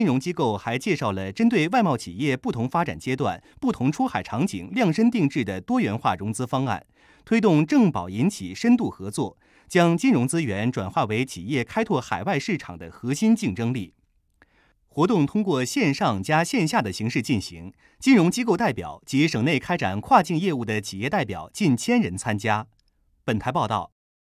金融机构还介绍了针对外贸企业不同发展阶段、不同出海场景量身定制的多元化融资方案，推动政保银企深度合作，将金融资源转化为企业开拓海外市场的核心竞争力。活动通过线上加线下的形式进行，金融机构代表及省内开展跨境业务的企业代表近1000人参加。本台报道。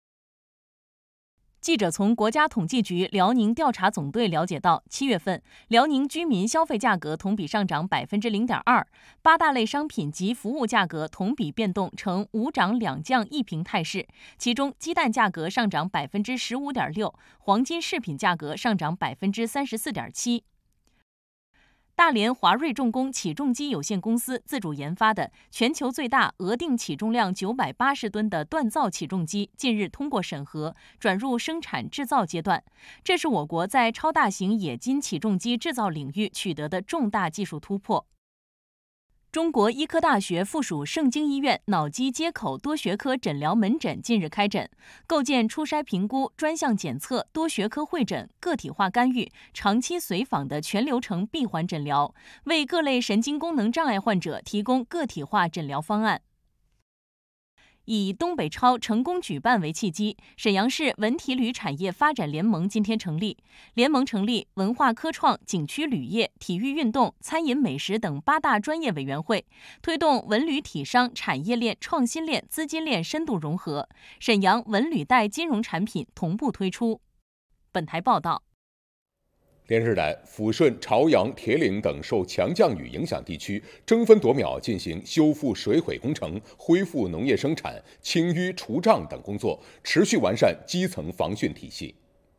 记者从国家统计局辽宁调查总队了解到，7月份辽宁居民消费价格同比上涨0.2%，八大类商品及服务价格同比变动呈5涨2降1平态势，其中鸡蛋价格上涨15.6%，黄金饰品价格上涨34.7%。大连华瑞重工起重机有限公司自主研发的全球最大额定起重量980吨的锻造起重机近日通过审核，转入生产制造阶段。这是我国在超大型冶金起重机制造领域取得的重大技术突破。中国医科大学附属盛京医院脑机接口多学科诊疗门诊近日开诊，构建初筛评估、专项检测、多学科会诊、个体化干预、长期随访的全流程闭环诊疗，为各类神经功能障碍患者提供个体化诊疗方案。以东北超成功举办为契机，沈阳市文体旅产业发展联盟今天成立。联盟成立文化科创、景区旅业、体育运动、餐饮美食等8大专业委员会，推动文旅体商产业链、创新链、资金链深度融合。沈阳文旅贷金融产品同步推出。本台报道。 连日来，抚顺、朝阳、铁岭等受强降雨影响地区争分夺秒进行修复水毁工程、恢复农业生产、清淤除障等工作，持续完善基层防汛体系。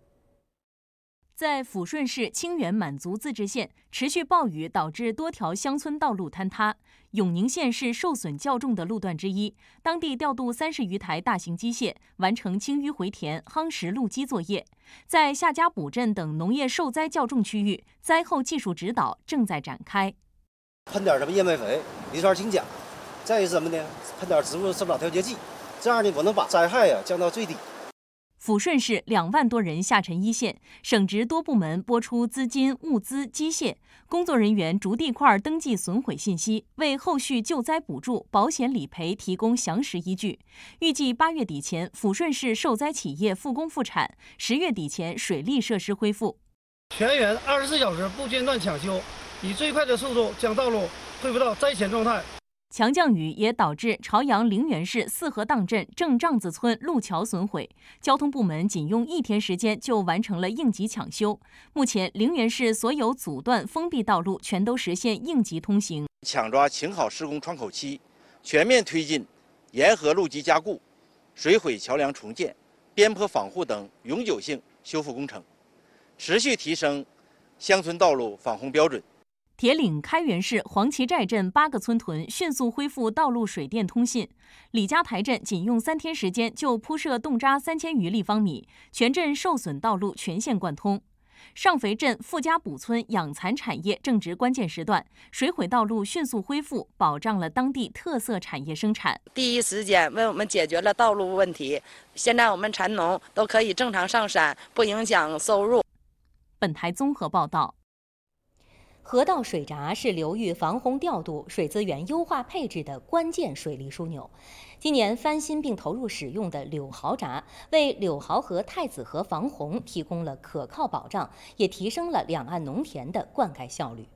在抚顺市清源满族自治县，持续暴雨导致多条乡村道路坍塌。永宁县是受损较重的路段之一，当地调度30余台大型机械，完成清淤回填、夯实路基作业。在夏家堡镇等农业受灾较重区域，灾后技术指导正在展开。 喷点什么燕麦肥、磷酸氢钾，再一什么呢？喷点植物生长调节剂，这样呢，我能把灾害降到最低。 抚顺市2万多人下沉一线，省直多部门拨出资金、物资、机械，工作人员逐地块登记损毁信息，为后续救灾补助、保险理赔提供详实依据。预计8月底前，抚顺市受灾企业复工复产，10月底前水利设施恢复。 全员24小时不间断抢修，以最快的速度将道路恢复到灾前状态。 强降雨也导致朝阳陵园市四河荡镇正帐子村路桥损毁，交通部门仅用1天时间就完成了应急抢修。目前，陵园市所有阻断封闭道路全都实现应急通行。 抢抓请好施工窗口期，全面推进沿河路基加固、水毁桥梁重建、边坡防护等永久性修复工程，持续提升乡村道路防洪标准。 铁岭开原市黄旗寨镇8个村屯迅速恢复道路、水电通信。李家台镇仅用3天时间就铺设洞渣3000余立方米，全镇受损道路全线贯通。上肥镇傅家堡村养蚕产业正值关键时段，水毁道路迅速恢复，保障了当地特色产业生产。 第一时间为我们解决了道路问题，现在我们蚕农都可以正常上山，不影响收入。 本台综合报道。 河道水闸是流域防洪调度、水资源优化配置的关键水利枢纽。今年翻新并投入使用的柳豪闸，为柳豪河、太子河防洪提供了可靠保障，也提升了两岸农田的灌溉效率。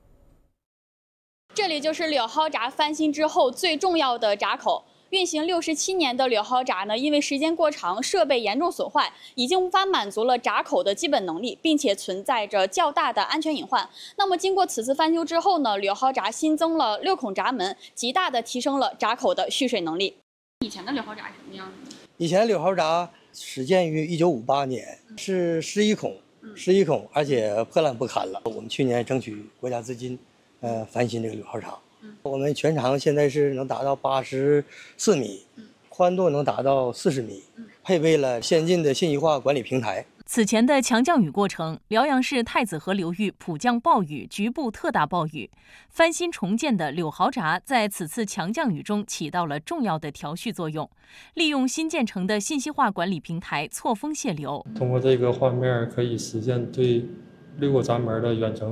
这里就是柳豪闸翻新之后最重要的闸口。运行67年的柳豪闸呢，因为时间过长，设备严重损坏，已经无法满足了闸口的基本能力，并且存在着较大的安全隐患。那么经过此次翻修之后呢，柳豪闸新增了6孔闸门，极大的提升了闸口的蓄水能力。以前的柳豪闸是什么样的？ 以前柳豪闸始建于1958年，是11孔，而且破烂不堪了。我们去年争取国家资金，翻新这个柳豪闸。我们全长现在是能达到84米，宽度能达到40米，配备了先进的信息化管理平台。 此前的强降雨过程，辽阳市太子河流域普降暴雨，局部特大暴雨。翻新重建的柳豪闸在此次强降雨中起到了重要的调蓄作用，利用新建成的信息化管理平台错峰泄流。 通过这个画面可以实现对6个闸门的远程